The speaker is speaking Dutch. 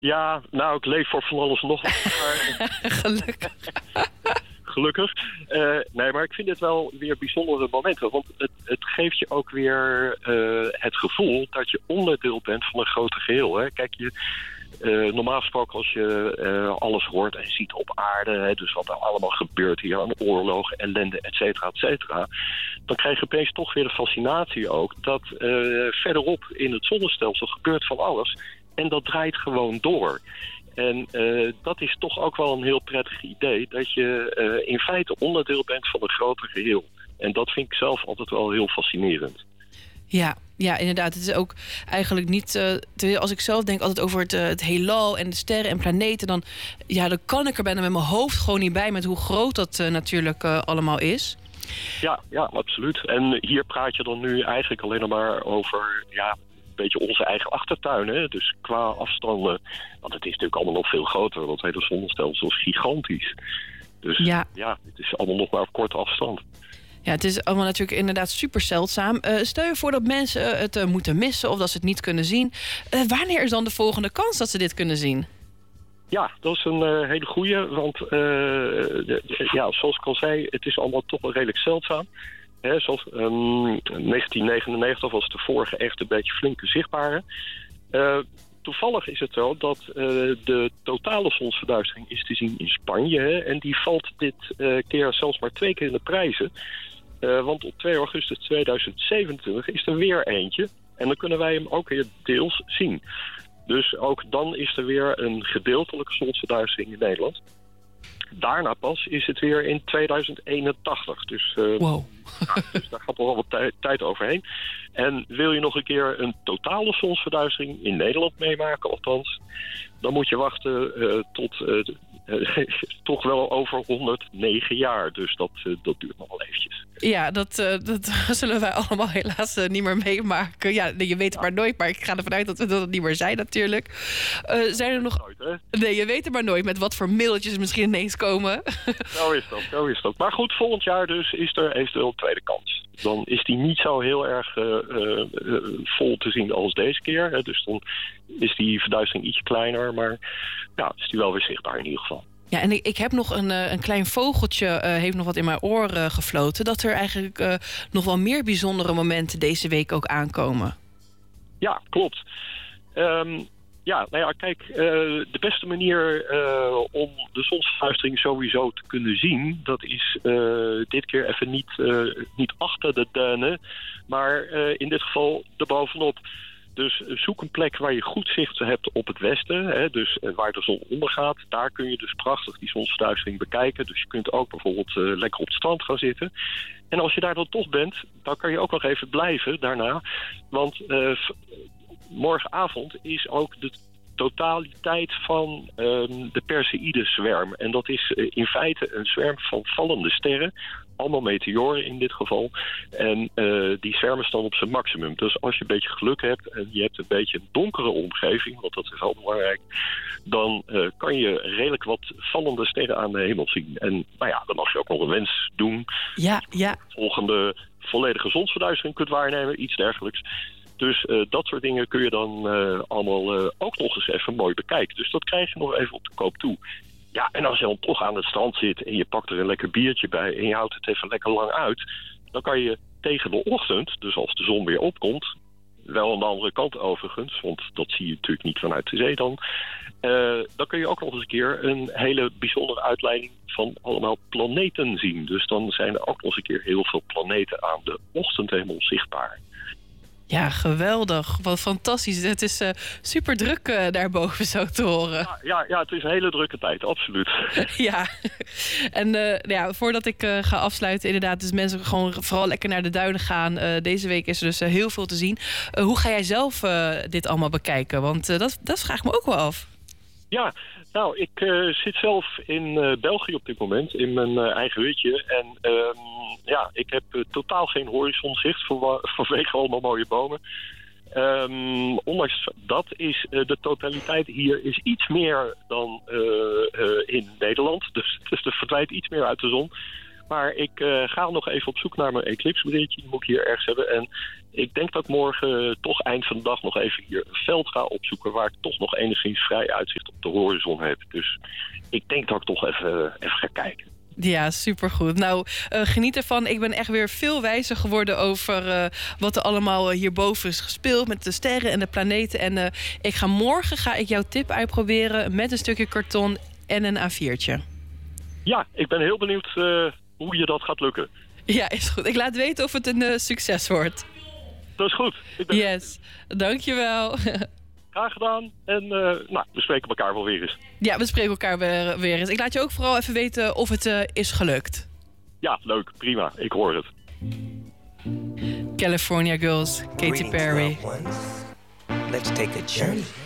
Ja, nou, ik leef voor van alles nog wat. Maar... Gelukkig. Gelukkig. Nee, maar ik vind het wel weer bijzondere momenten. Want het geeft je ook weer het gevoel dat je onderdeel bent van een groter geheel. Hè? Kijk, normaal gesproken als je alles hoort en ziet op aarde... Hè, dus wat er allemaal gebeurt hier aan oorlogen, ellende, et cetera... dan krijg je opeens toch weer de fascinatie ook... dat verderop in het zonnestelsel gebeurt van alles... en dat draait gewoon door... En dat is toch ook wel een heel prettig idee... dat je in feite onderdeel bent van een groter geheel. En dat vind ik zelf altijd wel heel fascinerend. Ja, inderdaad. Het is ook eigenlijk niet... als ik zelf denk altijd over het heelal en de sterren en planeten... dan kan ik er bijna met mijn hoofd gewoon niet bij... met hoe groot dat natuurlijk allemaal is. Ja, absoluut. En hier praat je dan nu eigenlijk alleen nog maar over... een beetje onze eigen achtertuin. Hè? Dus qua afstanden, want het is natuurlijk allemaal nog veel groter. Dat hele zonnestelsel is gigantisch. Dus het is allemaal nog maar op korte afstand. Ja, het is allemaal natuurlijk inderdaad super zeldzaam. Stel je voor dat mensen het moeten missen of dat ze het niet kunnen zien. Wanneer is dan de volgende kans dat ze dit kunnen zien? Ja, dat is een hele goeie. Want zoals ik al zei, het is allemaal toch wel redelijk zeldzaam. Zoals 1999 was de vorige echt een beetje flinke zichtbare. Toevallig is het zo dat de totale zonsverduistering is te zien in Spanje. Hè, en die valt dit keer zelfs maar 2 keer in de prijzen. Want op 2 augustus 2027 is er weer eentje. En dan kunnen wij hem ook weer deels zien. Dus ook dan is er weer een gedeeltelijke zonsverduistering in Nederland. Daarna pas is het weer in 2081. Dus, wow. Dus daar gaat nog wel wat tijd overheen. En wil je nog een keer een totale zonsverduistering in Nederland meemaken, althans... dan moet je wachten tot toch wel over 109 jaar. Dus dat duurt nog wel eventjes. Ja, dat zullen wij allemaal helaas niet meer meemaken. Ja, je weet het maar nooit, maar ik ga ervan uit dat het niet meer zijn natuurlijk. Zijn er nog... Nooit, hè? Nee, je weet het maar nooit met wat voor middeltjes misschien ineens komen. Zo is dat. Maar goed, volgend jaar dus is er eventueel een tweede kans. Dan is die niet zo heel erg vol te zien als deze keer. Hè. Dus dan is die verduistering iets kleiner, maar is die wel weer zichtbaar in ieder geval. Ja, en ik heb nog een klein vogeltje, heeft nog wat in mijn oor gefloten... dat er eigenlijk nog wel meer bijzondere momenten deze week ook aankomen. Ja, klopt. Kijk, de beste manier om de zonsverduistering sowieso te kunnen zien... dat is dit keer even niet achter de duinen, maar in dit geval erbovenop. Dus zoek een plek waar je goed zicht hebt op het westen. Hè, dus waar de zon ondergaat. Daar kun je dus prachtig die zonsverduistering bekijken. Dus je kunt ook bijvoorbeeld lekker op het strand gaan zitten. En als je daar dan toch bent, dan kan je ook nog even blijven daarna. Want morgenavond is ook de totaliteit van de Perseïdeszwerm. En dat is in feite een zwerm van vallende sterren. Allemaal meteoren in dit geval. En die zwermen staan op zijn maximum. Dus als je een beetje geluk hebt en je hebt een beetje een donkere omgeving, want dat is wel belangrijk, dan kan je redelijk wat vallende sterren aan de hemel zien. En dan mag je ook nog een wens doen. Ja. Volgende volledige zonsverduistering kunt waarnemen, iets dergelijks. Dus dat soort dingen kun je dan allemaal ook nog eens even mooi bekijken. Dus dat krijg je nog even op de koop toe. Ja, en als je dan toch aan het strand zit en je pakt er een lekker biertje bij en je houdt het even lekker lang uit, dan kan je tegen de ochtend, dus als de zon weer opkomt, wel aan de andere kant overigens, want dat zie je natuurlijk niet vanuit de zee dan kun je ook nog eens een keer een hele bijzondere uitleiding van allemaal planeten zien. Dus dan zijn er ook nog eens een keer heel veel planeten aan de ochtendhemel zichtbaar. Ja, geweldig. Wat fantastisch. Het is super druk daarboven zo te horen. Ja, het is een hele drukke tijd, absoluut. Ja, en voordat ik ga afsluiten, inderdaad, dus mensen gewoon vooral lekker naar de duinen gaan. Deze week is er dus heel veel te zien. Hoe ga jij zelf dit allemaal bekijken? Want dat vraag ik me ook wel af. Ja, nou, ik zit zelf in België op dit moment, in mijn eigen hutje. En ik heb totaal geen horizonzicht vanwege allemaal mooie bomen. Ondanks dat is de totaliteit hier is iets meer dan in Nederland. Dus er verdwijnt iets meer uit de zon. Maar ik ga nog even op zoek naar mijn eclipse-brilletje. Die moet ik hier ergens hebben. En ik denk dat ik morgen toch eind van de dag nog even hier een veld ga opzoeken... waar ik toch nog enigszins vrij uitzicht op de horizon heb. Dus ik denk dat ik toch even ga kijken. Ja, supergoed. Nou, geniet ervan. Ik ben echt weer veel wijzer geworden over wat er allemaal hierboven is gespeeld... met de sterren en de planeten. En morgen ga ik jouw tip uitproberen met een stukje karton en een A4'tje. Ja, ik ben heel benieuwd hoe je dat gaat lukken. Ja, is goed. Ik laat weten of het een succes wordt. Dat is goed. Yes, dankjewel. Graag gedaan. En we spreken elkaar wel weer eens. Ja, we spreken elkaar weer eens. Ik laat je ook vooral even weten of het is gelukt. Ja, leuk. Prima. Ik hoor het. California Girls, Katy Perry. Let's take a journey.